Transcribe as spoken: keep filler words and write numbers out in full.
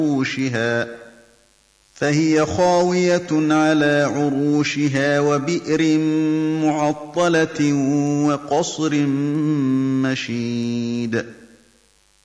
عروشها فهي خاوية على عروشها وبئر معطلة وقصر مشيد